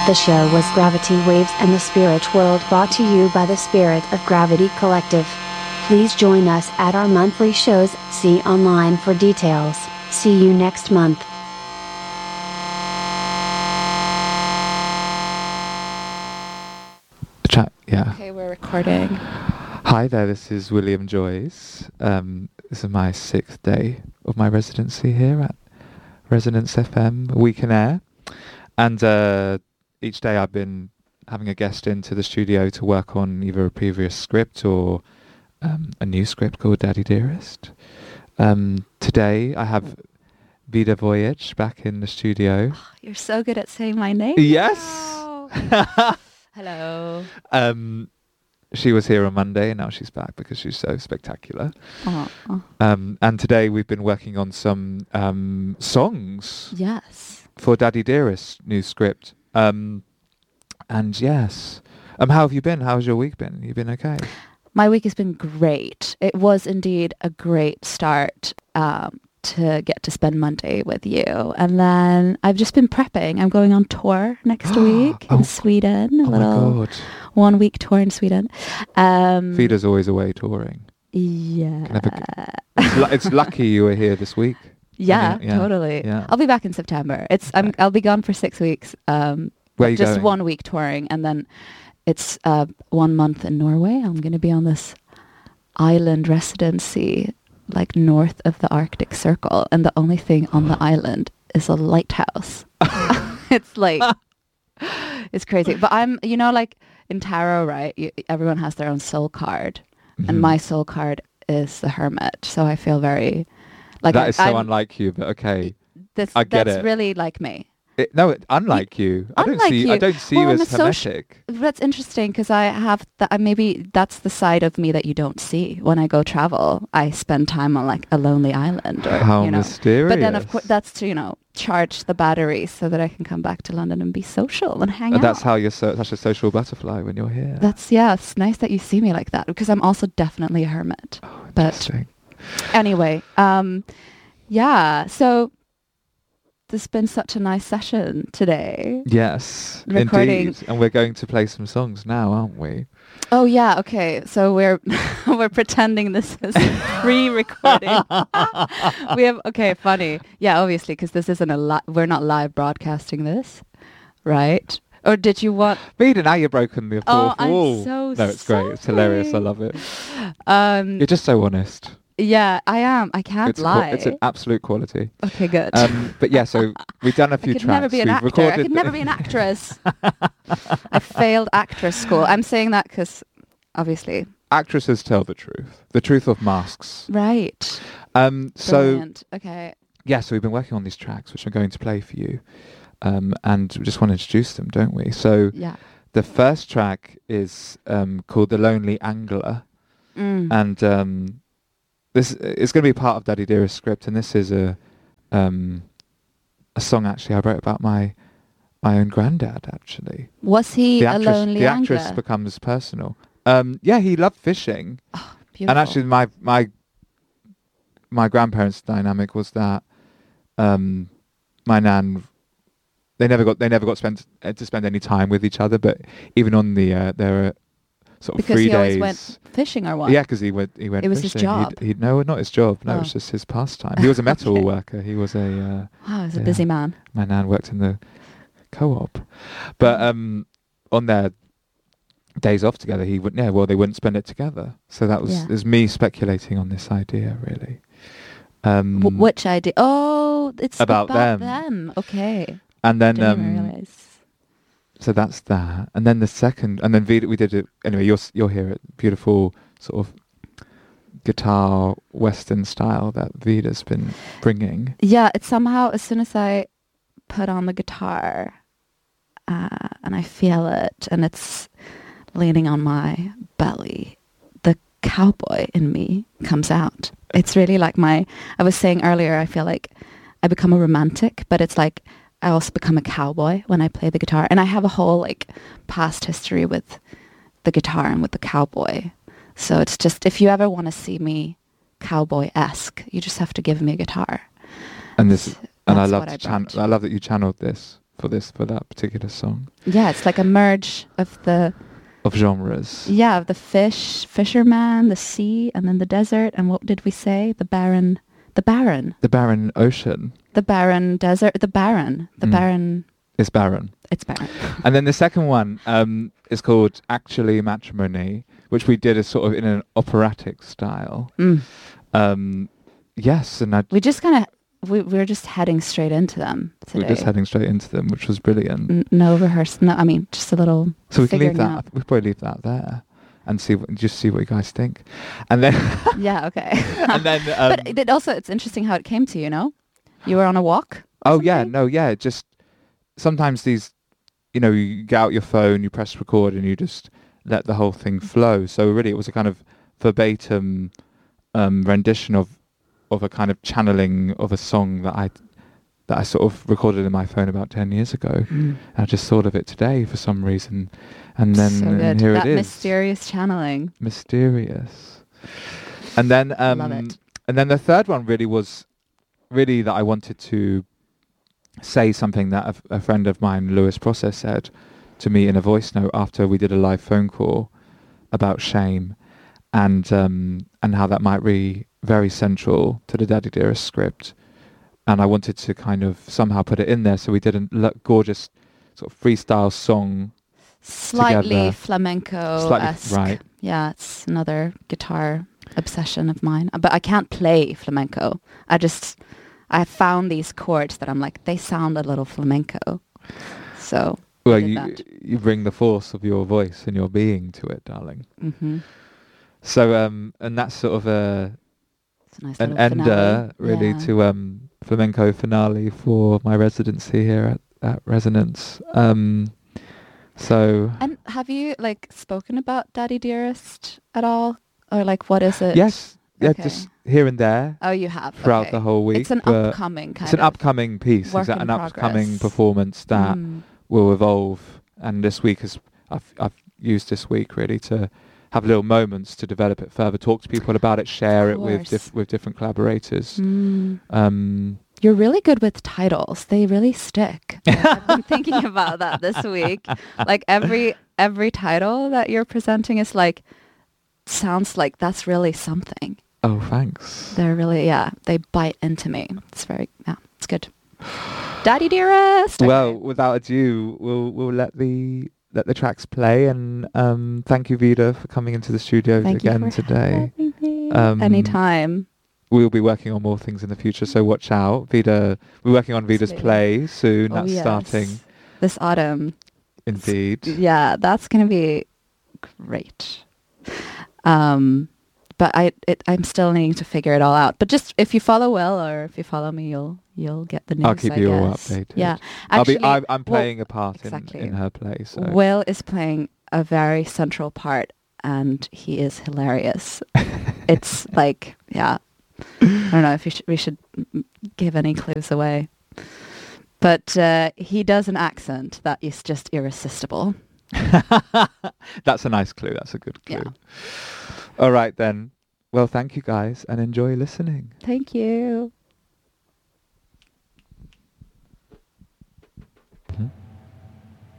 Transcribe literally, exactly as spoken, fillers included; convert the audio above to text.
The show was Gravity Waves and the Spirit World, brought to you by the Spirit of Gravity Collective. Please join us at our monthly shows. See online for details. See you next month. Chat, yeah. Okay, we're recording. Hi there, this is William Joyce. Um, this is my sixth day of my residency here at Resonance F M, Week in Air. And uh, each day I've been having a guest into the studio to work on either a previous script or um, a new script called Daddy Dearest. Um, today I have Vida Voyage back in the studio. Oh, you're so good at saying my name. Yes! Now. Hello. Um, she was here on Monday and now she's back because she's so spectacular. Oh. Um, and today we've been working on some um, songs. Yes. For Daddy Dearest new script. Um, and yes. Um, how have you been? How's your week been? You been okay? My week has been great. It was indeed a great start um, to get to spend Monday with you. And then I've just been prepping. I'm going on tour next week in oh, Sweden. A oh little my God. one week tour in Sweden. Um, Vida's always away touring. Yeah. Never g- it's, lu- it's lucky you were here this week. Yeah, I mean, yeah, totally. yeah. I'll be back in September. It's I'm I'll be gone for six weeks. Um, Where are you just going? one week touring, and then it's uh, one month in Norway. I'm going to be on this island residency, like north of the Arctic Circle, and the only thing on the island is a lighthouse. It's like it's crazy. But I'm, you know, like in tarot, right? You, everyone has their own soul card, Mhm. and my soul card is the Hermit. So I feel very. Like that I, is so I'm, unlike you, but okay. This, I get that's it. really like me. It, no, it, unlike you. I don't Unlike see. you. I don't see Well, you I'm as a soci- hermetic. That's interesting because I have that. Maybe that's the side of me that you don't see when I go travel. I spend time on like a lonely island, or How you know. mysterious. But then, of course, that's to you know charge the battery so that I can come back to London and be social and hang And out. that's how you're so, such a social butterfly when you're here. That's yeah. It's nice that you see me like that because I'm also definitely a hermit. oh, but interesting. anyway, um, yeah. So. There's been such a nice session today. Yes, Recording. indeed. And we're going to play some songs now, aren't we? Oh yeah, okay. So we're we're pretending this is pre-recording. We have okay, funny. Yeah, obviously, because this isn't a li- we're not live broadcasting this, right? Or did you want? Vida, now you've broken the Oh, fourth I'm wall. so no, it's great. It's hilarious. I sorry. love it. Um, You're just so honest. yeah, I am. I can't It's, lie. qu- it's an absolute quality. Okay, good. Um, but yeah, so we've done a I few could tracks. never be an We've actor. recorded I could the- never be an actress. I failed actress school. I'm saying that because, obviously, Actresses tell the truth. The truth of masks. right. Um, so Brilliant. Okay. yeah, so we've been working on these tracks, which I'm going to play for you. Um, and we just want to introduce them, don't we? So Yeah. the first track is um, called The Lonely Angler. Mm. And um, this is going to be part of Daddy Dearest script, and this is a um, a song actually I wrote about my my own granddad. Actually, Was he the a actress, lonely the angler? actress becomes personal. Um, yeah, he loved fishing, Oh, beautiful. and actually, my my my grandparents' dynamic was that um, my nan. They never got they never got spent uh, to spend any time with each other, but even on the uh, their uh, sort of because free he always days. went fishing or what? Yeah, because he went. He went. It was his fishing. job? He'd, he'd, no, not his job. No, Oh. it was just his pastime. He was a metal Okay. worker. He was a. Uh, Wow, he's a Yeah. busy man. my nan worked in the co-op, but Mm. um, on their days off together, he would. Yeah, well, they wouldn't spend it together. So that was Yeah. is me speculating on this idea, really. Um, W- which idea? Oh, it's About about, them. them. Okay. and then Didn't um, realize. so that's that, and then the second, and then Vida, we did it anyway. You'll s- you'll hear it. Beautiful sort of guitar western style that Vida's been bringing. Yeah, it's somehow as soon as I put on the guitar uh, and I feel it, and it's leaning on my belly, the cowboy in me comes out. It's really like my. I was saying earlier, I feel like I become a romantic, but it's like I also become a cowboy when I play the guitar. And I have a whole like past history with the guitar and with the cowboy. So it's just, if you ever want to see me cowboy-esque, you just have to give me a guitar. And this, and I That's love what to I chan- brought. I love that you channeled this for this for that particular song Yeah, it's like a merge of the of genres. yeah of the fish, fisherman, the sea, and then the desert. And what did we say? The barren, the barren, The barren ocean the barren desert, the barren, the Mm. barren. is barren. It's barren. And then the second one um, is called Actually Matrimony, which we did as sort of in an operatic style. Mm. Um, yes, and I, We just kind of we we were just heading straight into them today. we're just heading straight into them, which was brilliant. N- no rehearse. No, I mean just a little. So we can leave figuring that. out. We could probably leave that there and see what, just see what you guys think, and then Yeah. Okay. and then. Um, but it also, it's interesting how it came to you. Know, you were on a walk. or oh yeah, something? no, yeah. it Just sometimes these, you know, you get out your phone, you press record, and you just let the whole thing flow. So really, it was a kind of verbatim um, rendition of of a kind of channeling of a song that I that I sort of recorded in my phone about ten years ago. Mm. And I just thought of it today for some reason, and then so and good. here That it is. mysterious channeling. Mysterious. And then um Love it. and then the third one really was really that I wanted to say something that a, a friend of mine, Lewis Process, said to me in a voice note after we did a live phone call about shame, and um and how that might be very central to the Daddy Dearest script. And I wanted to kind of somehow put it in there, so we did a l- gorgeous sort of freestyle song. Slightly Together. flamenco Slightly- esque. right. Yeah, it's another guitar obsession of mine. But I can't play flamenco. I just I found these chords that I'm like, they sound a little flamenco. So Well, did you that. you bring the force of your voice and your being to it, darling. hmm So um, and that's sort of a It's a nice an little ender finale. really Yeah. to um flamenco finale for my residency here at, at Resonance. Um, so And have you like spoken about Daddy Dearest at all, or like what is it? yes, yeah, Okay. just here and there Oh, you have throughout okay. the whole week. It's an but upcoming kind it's an of upcoming piece, work exactly, in an upcoming progress. performance that Mm. will evolve. And this week is I've I've used this week really to have little moments to develop it further, talk to people about it, share it with course. dif- with different collaborators. Mm. Um, You're really good with titles. They really stick. Like, I've been thinking about that this week. Like every every title that you're presenting is like sounds like that's really something. oh, thanks. They're really yeah, they bite into me. It's very yeah, it's good. Daddy Dearest. Well, Okay. without ado, we'll we'll let the let the tracks play, and um, thank you, Vida, for coming into the studio Thank again you for today. having me. Um, Anytime. We'll be working on more things in the future, so watch out. Vida, we're working on Vida's Absolutely. play soon. Oh, That's yes. starting, This autumn. indeed. Yeah, that's gonna be great. Um, but I, it, I'm still needing to figure it all out. But just if you follow Will or if you follow me, you'll you'll get the news. I'll keep I you all guess. updated. Yeah, I'll actually, be. I'm, I'm well, playing a part exactly. in, in her play. So Will is playing a very central part, and he is hilarious. It's like, yeah, I don't know if you sh- we should mm, give any clues away, but uh, he does an accent that is just irresistible. that's a nice clue. That's a good clue. Yeah. All right then. Well, thank you guys, and enjoy listening. Thank you.